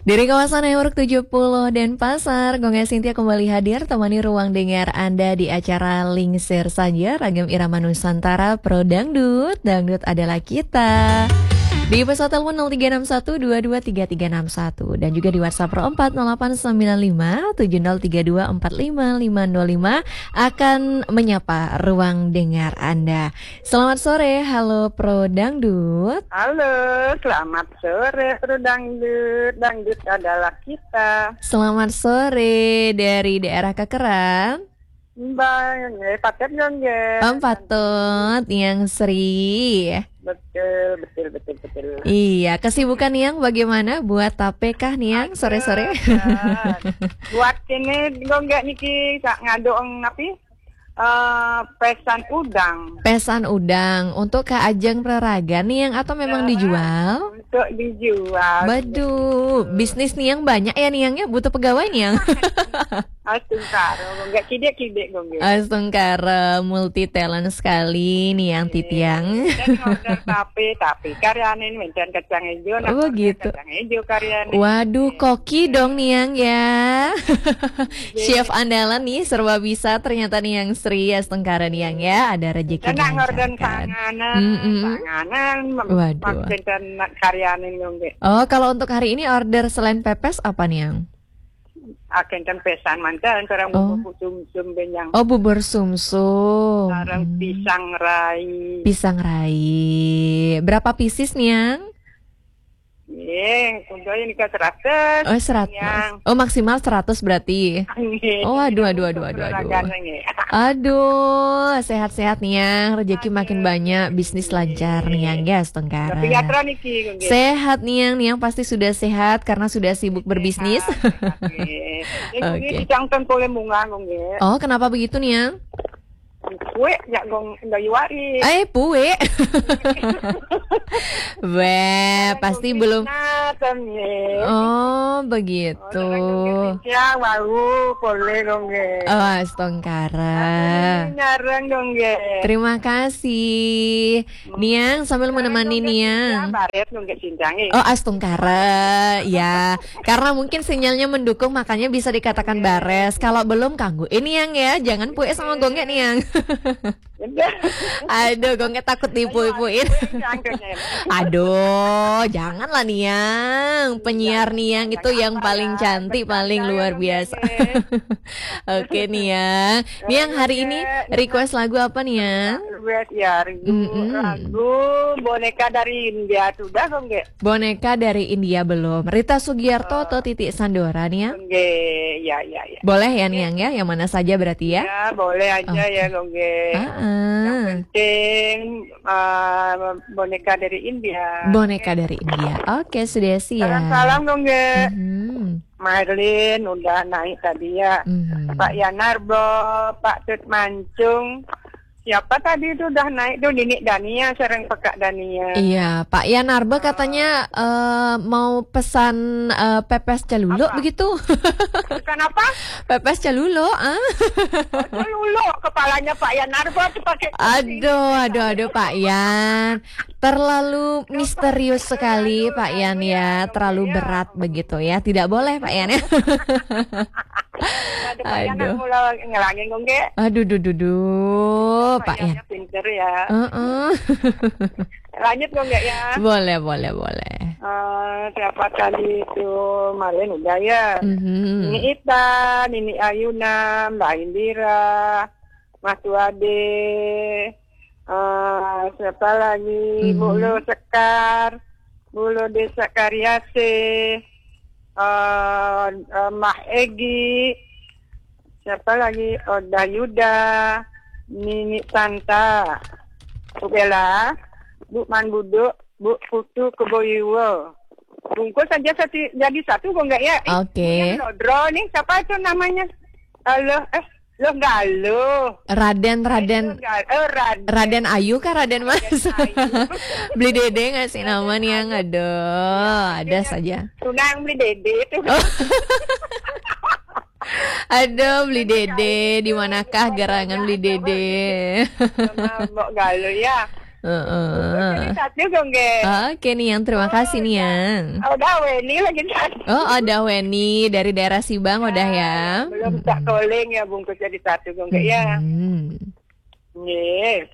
Dari kawasan Network 70 dan Pasar, Gonga Sintia kembali hadir temani ruang dengar Anda di acara Lingsir Saja, ragam irama Nusantara Pro Dangdut. Dangdut adalah kita. Di pesawat telepon 0361223361 dan juga di WhatsApp Pro 408957032455505 akan menyapa ruang dengar Anda. Selamat sore, halo Pro Dangdut. Halo, selamat sore Pro Dangdut. Dangdut adalah kita. Selamat sore dari daerah Kekeran. Mbak, paket dong ya. Patut yang Sri. Betul. Iya, kesibukan Niang bagaimana buat tape kah Niang sore-sore? Buat ini gue nggak niki ngadong napi pesan udang. Pesan udang untuk Kak Ajeng Praraga Niang atau memang dijual? Untuk dijual. Waduh, bisnis Niang banyak ya Niangnya, butuh pegawai Niang. Astungkara, nggak kide gue. Astungkara multi talent sekali Niang Titiang. Dan order tapi karyanya ini mencari kacang hijau. Oh gitu. Kacang hijau karyanya. Waduh, koki dong Niang ya. Chef andalan nih, serba bisa ternyata Niang Sri Astungkara Niang ya, ada rezeki dan ngorden dilancarkan. panganan, Waduh. maksudkan karyanya ini. Oh, kalau untuk hari ini order selain pepes apa Niang? Akan kan pesan mantan sekarang bubur sum-sum benyang. Oh, bubur sumsum. Sekarang pisang rai. Pisang rai. Berapa pieces Niang? Udah ini ke 100. Oh, 100. Oh, maksimal 100 berarti. Oh, aduh. Aduh, sehat-sehat Niang, rezeki makin banyak, bisnis lancar Niang ya, Astungkara. Sehat Niang pasti sudah sehat karena sudah sibuk berbisnis. Oke. Oh, kenapa begitu Niang? Kue ya gong dayuari. Pue. Weh, pasti belum. Oh, begitu. Ya, baru boleh dong. Oh, Astungkara. Nyarang dong. Terima kasih. Niang sambil menemani Niang. Oh, Astungkara. Ya, karena mungkin sinyalnya mendukung makanya bisa dikatakan bares. Kalau belum kanggu. Niang ya, jangan pue sama gonggek Niang. Aduh, gonggek takut dipu-ipuin. Aduh, janganlah Niang. Penyiar Niang itu yang paling cantik, paling luar biasa. Oke Niang. Niang hari ini request lagu apa Niang? Ya, lagu boneka dari India sudah dong, Boneka dari India belum. Rita Sugiarto atau Titik Sandora Niang? Ya. Boleh ya Niang ya, yang mana saja berarti ya? Ya, boleh aja ya dong. Yang penting boneka dari India. Boneka dari India. Oke, sudah siap. Salam dong, Marlin udah naik tadi ya. Pak Yanarbo, Pak Tut Mancung. Siapa tadi itu udah naik tuh, Ninik Dania, sering Pekak Dania. Iya, Pak Yanarba katanya mau pesan pepes calulo begitu. Kenapa? Pepes calulo, Calulo, kepalanya Pak Yanarba tuh pakai. Aduh Pak Yan. Terlalu misterius sekali Pak Yan ya, terlalu berat begitu ya. Tidak boleh Pak Yan ya. Aduh. Aduh, Pak Yan. Pinter ya. Lanjut dong ya. Boleh. Siapa tadi itu Marlin udah ya. Ini Ita, ini Ayuna, Mbak Indira, Mas Wade. Siapa lagi? Bulu Sekar, Bulu Desa Karyase, Mah Egi, siapa lagi? Oda Yuda, Nini Santa, Bu Bella, Bu Manbudu, Bu Putu Keboyuwo. Bungkus saja jadi satu kok enggak ya? Oke. Nodro nih, siapa itu namanya? Lo Raden Ayu kah Raden Mas? Beli Dede nggak sih nama nih yang ada saja. Tunang beli Dede itu. Aduh, beli Dede, di manakah gerangan beli Dede? Mbok Galuh ya. Heeh. Satu gongge. Oke Niang, terima kasih Niang. Udah Weni lagi satu. Oh, ada Weni dari daerah Sibang udah ya. Belum tak calling ya bungkus jadi satu gongge ya. Yes.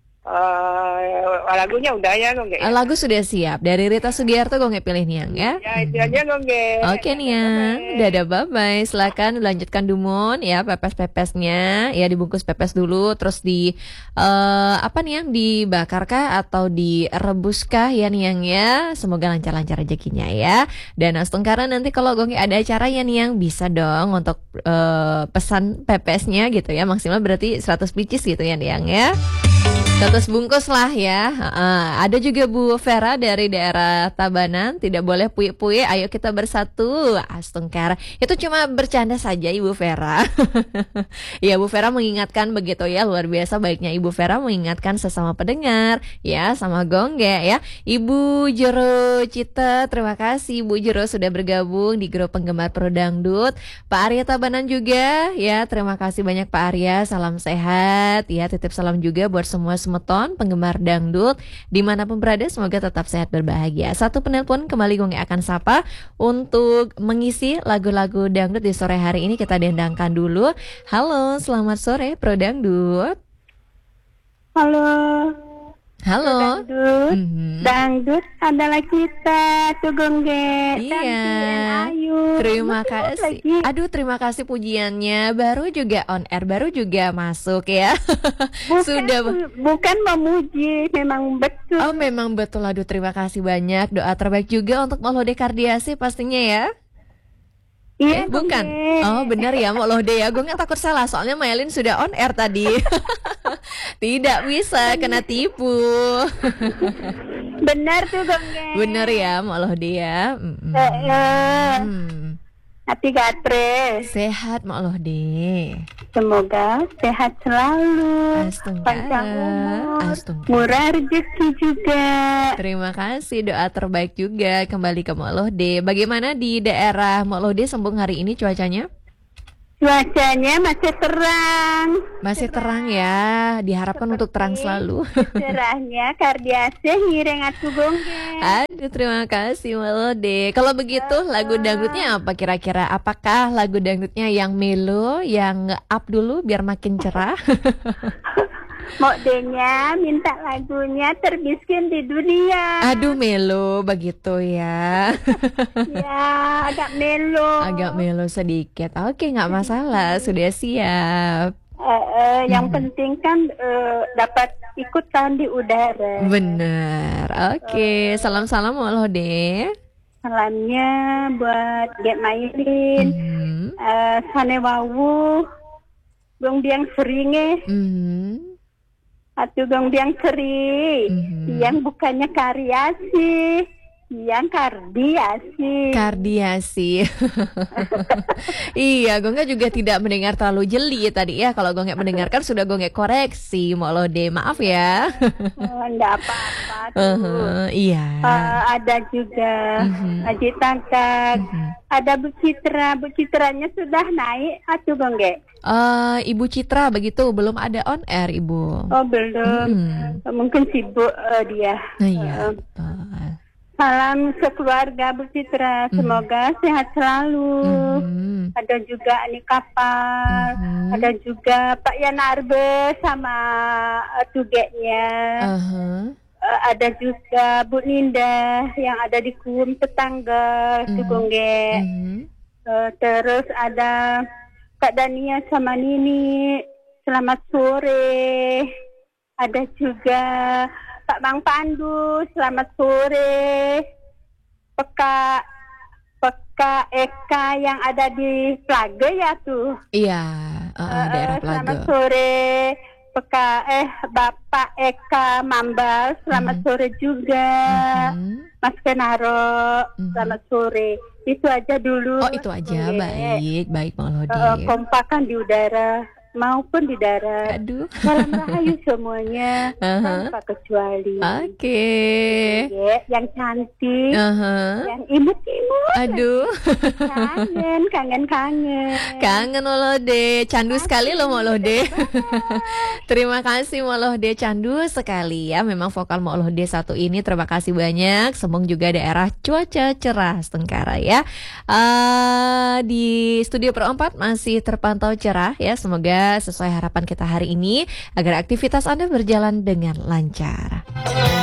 Lagunya udah ya gongge. Lagu sudah siap dari Rita Sugiarto gongge pilih Niang ya. Ya itu aja gongge. Oke Niang, dadah bye-bye. Silakan lanjutkan Dumon ya, pepes-pepesnya ya, dibungkus pepes dulu terus di apa Niang, dibakarkah atau direbuskah ya Niang ya. Semoga lancar-lancar rezekinya ya. Dan Astungkara nanti kalau gongge ada acara ya Niang bisa dong untuk pesan pepesnya gitu ya. Maksimal berarti 100 pieces gitu ya Niang ya. 100 bungkus lah ya. Ada juga Bu Vera dari daerah Tabanan. Tidak boleh puye-puye, ayo kita bersatu. Astungkara. Itu cuma bercanda saja Ibu Vera. Ya Bu Vera mengingatkan begitu ya. Luar biasa baiknya Ibu Vera mengingatkan sesama pendengar ya, sama gongge ya. Ibu Jero Cita, terima kasih Bu Jero sudah bergabung di grup penggemar Pro Dangdut. Pak Arya Tabanan juga ya, terima kasih banyak Pak Arya. Salam sehat ya, titip salam juga buat semua semeton penggemar dangdut dimanapun berada, semoga tetap sehat berbahagia. Satu penelpon kembali gongge akan sapa untuk mengisi lagu-lagu dangdut di sore hari ini. Kita dendangkan dulu. Halo, selamat sore Pro Dangdut. Halo. Halo. Dangdut adalah kita tuh gongge. Iya. Terima kasih. Aduh, terima kasih pujiannya. Baru juga on air, baru juga masuk ya. Bukan memuji, memang betul. Oh, memang betul. Aduh, terima kasih banyak. Doa terbaik juga untuk Maulode Kardiasi pastinya ya. Iya, bukan. Oh, benar ya, Maulode ya. Gue nggak takut salah, soalnya Maylin sudah on air tadi. Tidak bisa kena tipu. Benar tuh gongge. Benar ya, Maulode ya. Hati gatre. Sehat Maulode. Semoga sehat selalu. Panjang umur. Murah rezeki juga. Terima kasih, doa terbaik juga kembali ke Maulode. Bagaimana di daerah Maulode Sembung hari ini cuacanya? Cuacanya masih terang. Masih terang ya, diharapkan untuk terang selalu. Cerahnya Kardiase hireng atu gongge. Aduh, terima kasih Maulode. Kalau begitu lagu dangdutnya apa kira-kira? Apakah lagu dangdutnya yang melo, yang up dulu biar makin cerah? Modenya minta lagunya terbiskin di dunia. Aduh, melo begitu ya. Ya, agak melo. Agak melo sedikit. Oke, nggak masalah, sudah siap. Yang penting kan dapat ikutan di udara. Bener. Oke, salam-salam Maulode. Salamnya buat Get Mailin, Sanewawu, Gong Diang Seringe. Atau Gong Diang Seri, yang bukannya Karyasi, yang Kardiasi. Kardiasi. Iya, Gongga juga tidak mendengar terlalu jeli tadi ya. Kalau Gongga mendengarkan sudah Gongga koreksi, Maulode, maaf ya. Enggak apa-apa tuh. Iya. Ada juga Aji Tangkak, ada Bu Citra. Bu Citranya sudah naik atau Gongga? Ibu Citra begitu, belum ada on air Ibu. Oh, belum. Mungkin sibuk dia. Iya. Salam sekeluarga Bu Citra, semoga sehat selalu. Ada juga Ani Kapal, ada juga Pak Yanarbe sama tugeknya. Ada juga Bu Ninda yang ada di Kum tetangga Tugongge. Terus ada Kak Dania sama Nini, selamat sore. Ada juga Pak Bang Pandu, selamat sore. Peka Eka yang ada di Plage ya tuh. Iya, daerah Plage. Selamat sore. Bapak Eka Mambal, selamat sore juga. Mas Kenaro, selamat sore. Itu aja dulu. Oh, itu aja. Baik Maulode. Kompakan di udara maupun di darat. Aduh. Salam rahayu semuanya tanpa kecuali. Oke. Yang cantik, yang imut-imut. Aduh. Kangen. Kangen Molode, candu sekali loh Molode. Terima kasih Molode, candu sekali ya. Memang vokal Molode satu ini, terima kasih banyak. Sembong juga daerah cuaca cerah Tengkara ya. Di studio Pro 4 masih terpantau cerah ya. Semoga sesuai harapan kita hari ini agar aktivitas Anda berjalan dengan lancar.